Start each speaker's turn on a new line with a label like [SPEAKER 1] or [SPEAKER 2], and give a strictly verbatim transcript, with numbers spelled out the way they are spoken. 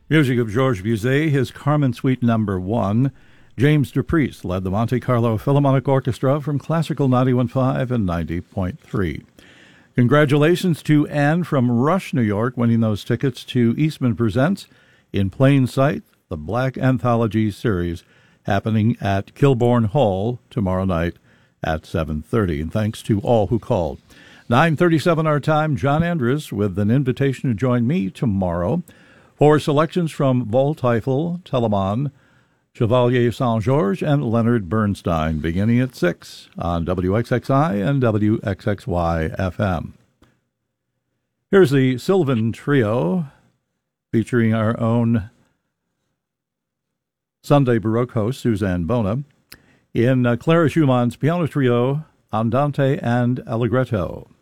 [SPEAKER 1] Music of Georges Bizet, his Carmen Suite number one. James Dupriest led the Monte Carlo Philharmonic Orchestra from Classical ninety-one point five and ninety point three. Congratulations to Anne from Rush, New York, winning those tickets to Eastman Presents In Plain Sight, the Black Anthology series, happening at Kilbourne Hall tomorrow night at seven thirty. And thanks to all who called. nine thirty-seven our time, John Andrus with an invitation to join me tomorrow for selections from Waldteufel, Telemann, Chevalier Saint-Georges, and Leonard Bernstein, beginning at six on W X X I and W X X Y F M. Here's the Sylvan Trio, featuring our own Sunday Baroque host, Suzanne Bona, in uh, Clara Schumann's Piano Trio, Andante and Allegretto.